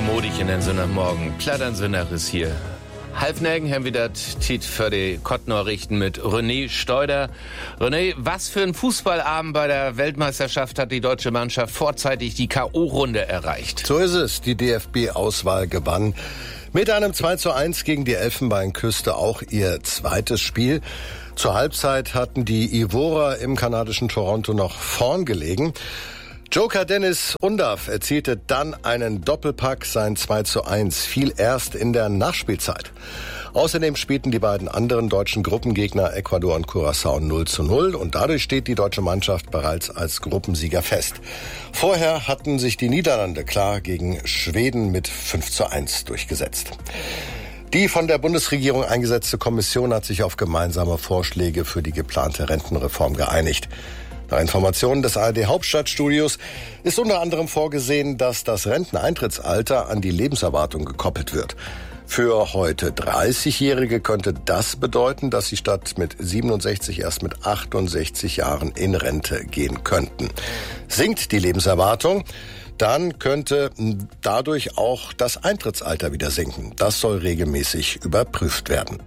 modig in den Sonntagmorgen. Plattern Sonntag ist hier. Halbnägen haben wir das Tiet für die Kottnachrichten mit René Steuder. René, was für ein Fußballabend bei der Weltmeisterschaft hat die deutsche Mannschaft vorzeitig die K.O.-Runde erreicht? So ist es. Die DFB-Auswahl gewann mit einem 2:1 gegen die Elfenbeinküste auch ihr zweites Spiel. Zur Halbzeit hatten die Ivorer im kanadischen Toronto noch vorn gelegen. Joker Dennis Undav erzielte dann einen Doppelpack, sein 2:1 fiel erst in der Nachspielzeit. Außerdem spielten die beiden anderen deutschen Gruppengegner Ecuador und Curaçao 0:0 und dadurch steht die deutsche Mannschaft bereits als Gruppensieger fest. Vorher hatten sich die Niederlande klar gegen Schweden mit 5:1 durchgesetzt. Die von der Bundesregierung eingesetzte Kommission hat sich auf gemeinsame Vorschläge für die geplante Rentenreform geeinigt. Nach Informationen des ARD-Hauptstadtstudios ist unter anderem vorgesehen, dass das Renteneintrittsalter an die Lebenserwartung gekoppelt wird. Für heute 30-Jährige könnte das bedeuten, dass sie statt mit 67 erst mit 68 Jahren in Rente gehen könnten. Sinkt die Lebenserwartung, dann könnte dadurch auch das Eintrittsalter wieder sinken. Das soll regelmäßig überprüft werden.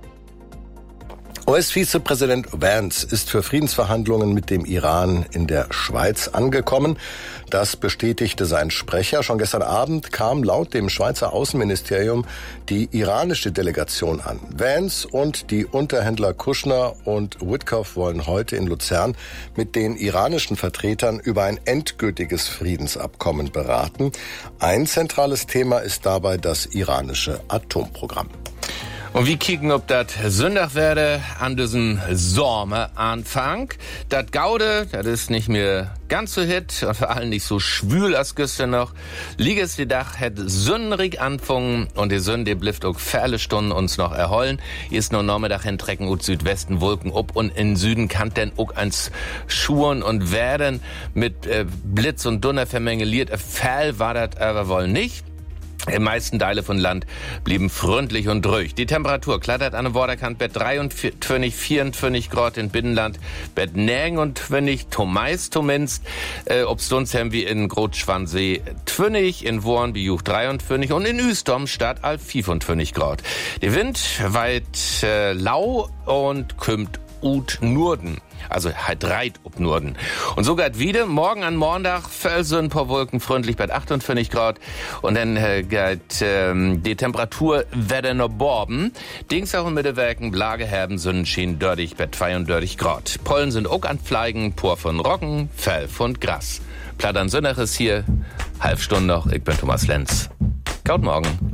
US-Vizepräsident Vance ist für Friedensverhandlungen mit dem Iran in der Schweiz angekommen. Das bestätigte sein Sprecher. Schon gestern Abend kam laut dem Schweizer Außenministerium die iranische Delegation an. Vance und die Unterhändler Kushner und Witkoff wollen heute in Luzern mit den iranischen Vertretern über ein endgültiges Friedensabkommen beraten. Ein zentrales Thema ist dabei das iranische Atomprogramm. Und wir kicken, ob das Sonntag werde an diesem Sommeranfang. Das Gaude, das ist nicht mehr ganz so hit und vor allem nicht so schwül als gestern noch. Liges die Dach hat sünderig anfangen und die Sünde blifft auch viele Stunden uns noch erholen. Ist nur Nachmittag hin trecken und Südwesten Wolken ob und in Süden kann denn auch eins schuren und werden mit Blitz und Donner vermengeliert. Fall war das aber wohl nicht. Die meisten Teile von Land blieben freundlich und ruhig. Die Temperatur klattert an der Waterkant bei 23, 24 Grad in Binnenland, bei 29, meist zumindest, ob sonst haben wir in Grotschwansee 20, in Worn wie Juch 23 und in Üstom statt all 25 Grad. Der Wind weit lau und kümmt ut Norden. Also halt reit ob Norden. Und so geht wieder morgen an Montag Felsen ein paar Wolken freundlich bei 58 Grad und dann geht die Temperatur wieder noch borben. Dienstag und Mittelwerken Blageherben Sonnenschein dördig bei 32 Grad. Pollen sind auch an Fleigen, Por von Roggen, Fell von Gras. Plattern Sonntag ist hier, halb Stunde noch, ich bin Thomas Lenz. Gaut morgen.